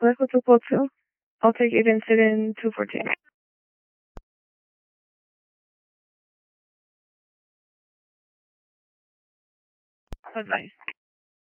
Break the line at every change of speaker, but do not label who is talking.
Echo 242. I'll take agent sit-in 214. Advice.